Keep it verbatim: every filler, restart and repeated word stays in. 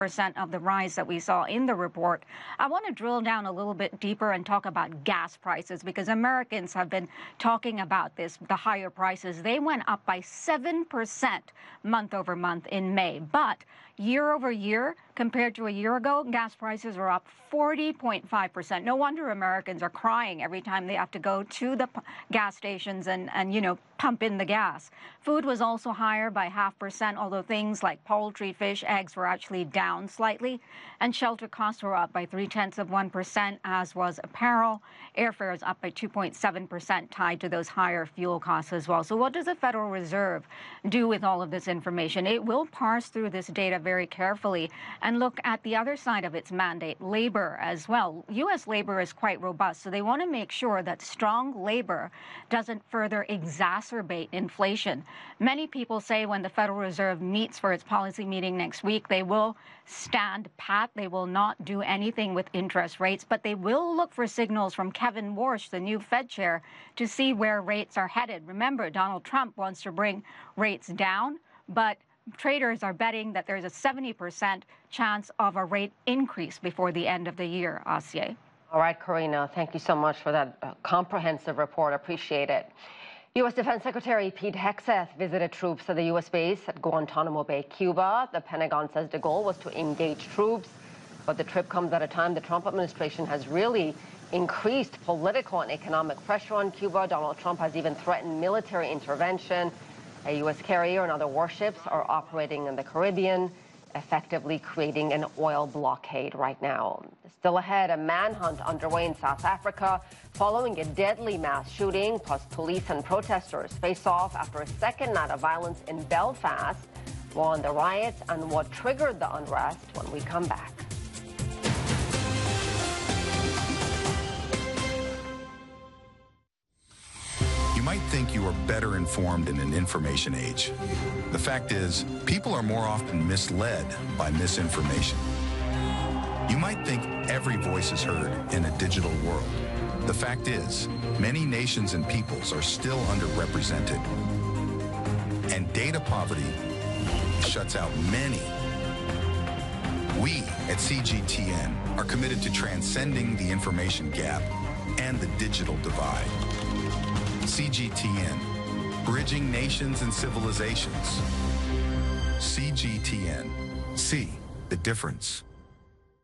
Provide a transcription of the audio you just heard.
percent of the rise that we saw in the report. I want to drill down a little bit deeper and talk about gas prices, because Americans have been talking about this, the higher prices. They went up by seven percent month over month in May. But year over year, compared to a year ago, gas prices are up forty point five percent. No wonder Americans are crying every time they have to go to the gas stations and, and, you know, pump in the gas. Food was also higher by half percent, although things like poultry, fish, eggs were actually down slightly. And shelter costs were up by three-tenths of one percent, as was apparel. Airfares up by two point seven percent, tied to those higher fuel costs as well. So what does the Federal Reserve do with all of this information? It will parse through this data very carefully and look at the other side of its mandate, labor as well. U S labor is quite robust, so they want to make sure that strong labor doesn't further exacerbate inflation. Many people say when the Federal Reserve meets for its policy meeting next week, they will stand pat. They will not do anything with interest rates, but they will look for signals from Kevin Warsh, the new Fed chair, to see where rates are headed. Remember, Donald Trump wants to bring rates down, but traders are betting that there's a seventy percent chance of a rate increase before the end of the year, Asye. All right, Karina, thank you so much for that uh, comprehensive report. Appreciate it. U S Defense Secretary Pete Hegseth visited troops at the U S base at Guantanamo Bay, Cuba. The Pentagon says the goal was to engage troops, but the trip comes at a time the Trump administration has really increased political and economic pressure on Cuba. Donald Trump has even threatened military intervention. A U S carrier and other warships are operating in the Caribbean, effectively creating an oil blockade right now. Still ahead, a manhunt underway in South Africa following a deadly mass shooting, plus police and protesters face off after a second night of violence in Belfast. More on the riots and what triggered the unrest when we come back. You might think you are better informed in an information age. The fact is, people are more often misled by misinformation. You might think every voice is heard in a digital world. The fact is, many nations and peoples are still underrepresented. And data poverty shuts out many. We at C G T N are committed to transcending the information gap and the digital divide. C G T N, bridging nations and civilizations. C G T N, see the difference.